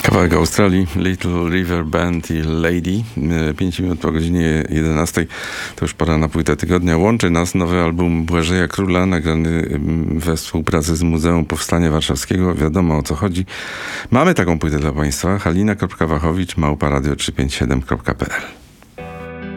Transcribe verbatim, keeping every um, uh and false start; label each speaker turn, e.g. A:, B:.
A: Kawałek Australii, Little River Band i Lady. Pięć minut po godzinie jedenastej. To już pora na płytę tygodnia. Łączy nas nowy album Błażeja Króla, nagrany we współpracy z Muzeum Powstania Warszawskiego. Wiadomo, o co chodzi. Mamy taką płytę dla Państwa. halina kropka wachowicz małpa radio trzysta pięćdziesiąt siedem kropka p l.